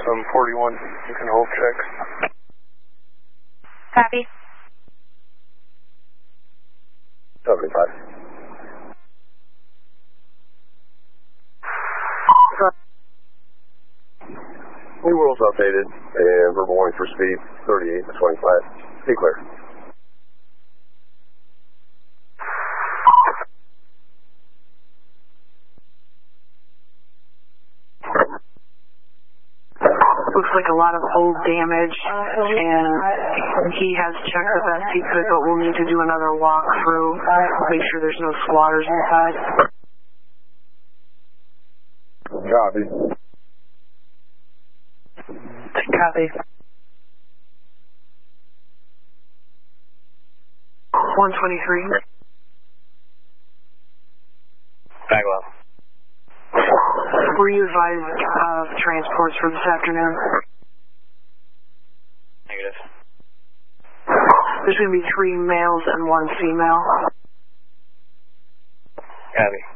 41, you can hold checks. Copy. 75. New world's updated, and verbal warning for speed, 38 to 25. Be clear. Looks like a lot of hull damage, and he has checked the best he could, but we'll need to do another walkthrough, make sure there's no squatters inside. Copy. Copy. 123. Bagwell. Were you advised of transports for this afternoon? Negative. There's going to be 3 males and 1 female. Copy.